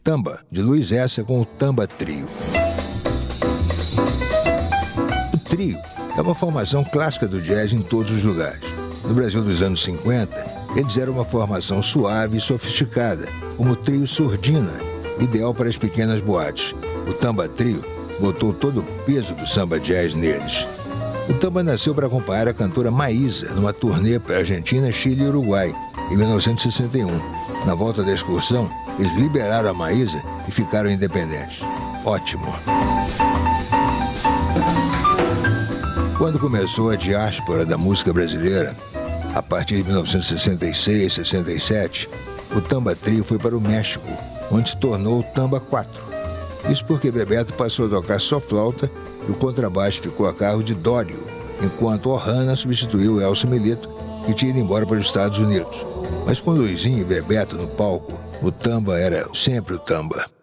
Tamba, de Luiz Essa, com o Tamba Trio. O trio é uma formação clássica do jazz em todos os lugares. No Brasil dos anos 50, eles eram uma formação suave e sofisticada, como o trio Surdina, ideal para as pequenas boates. O Tamba Trio botou todo o peso do samba jazz neles. O Tamba nasceu para acompanhar a cantora Maísa numa turnê para Argentina, Chile e Uruguai, em 1961. Na volta da excursão, eles liberaram a Maísa e ficaram independentes. Ótimo! Quando começou a diáspora da música brasileira, a partir de 1966, 67, o Tamba Trio foi para o México, onde se tornou o Tamba 4. Isso porque Bebeto passou a tocar só flauta e o contrabaixo ficou a cargo de Dório, enquanto Ohana substituiu Elcio Milito, que tinha ido embora para os Estados Unidos. Mas com Luizinho e Bebeto no palco, o Tamba era sempre o Tamba.